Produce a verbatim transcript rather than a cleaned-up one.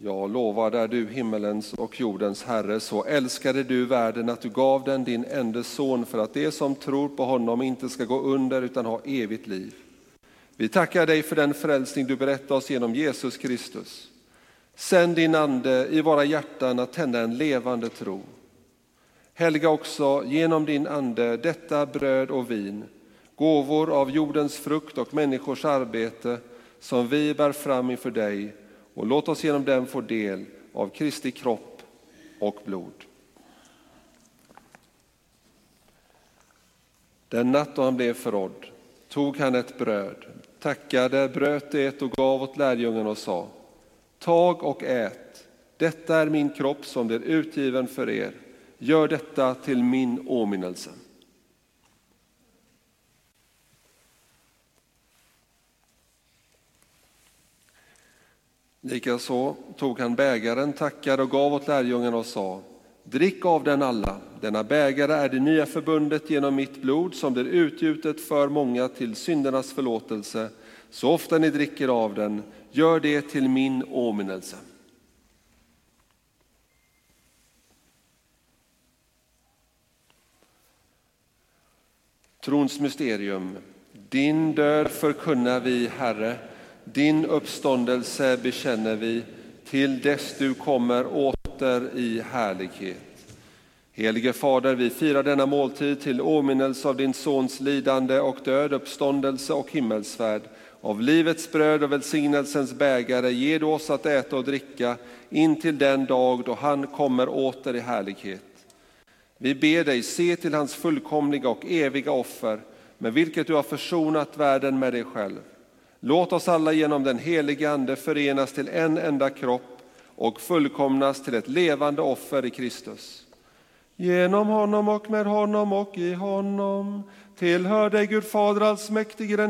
Ja, lovad är du himmelens och jordens Herre, så älskade du världen att du gav den din enda son för att det som tror på honom inte ska gå under utan ha evigt liv. Vi tackar dig för den frälsning du berättar oss genom Jesus Kristus. Sänd din ande i våra hjärtan att tända en levande tro. Helga också genom din ande detta bröd och vin, gåvor av jordens frukt och människors arbete som vi bär fram inför dig, och låt oss genom dem få del av Kristi kropp och blod. Den natt då han blev förrådd tog han ett bröd, tackade, bröt det och gav åt lärjungarna och sa: tag och ät, detta är min kropp som blir utgiven för er. Gör detta till min åminnelse. Likaså tog han bägaren, tackade och gav åt lärjungarna och sa: drick av den alla, denna bägare är det nya förbundet genom mitt blod som blir utgjutet för många till syndernas förlåtelse. Så ofta ni dricker av den, gör det till min åminnelse. Trons mysterium. Din död förkunnar vi, Herre, din uppståndelse bekänner vi, till dess du kommer åter i härlighet. Helige Fader, vi firar denna måltid till åminnelse av din sons lidande och död, uppståndelse och himmelsfärd. Av livets bröd och välsignelsens bägare ger du oss att äta och dricka in till den dag då han kommer åter i härlighet. Vi ber dig, se till hans fullkomliga och eviga offer, med vilket du har försonat världen med dig själv. Låt oss alla genom den helige Ande förenas till en enda kropp och fullkomnas till ett levande offer i Kristus. Genom honom och med honom och i honom tillhör dig, Gud Fader allsmäktige, den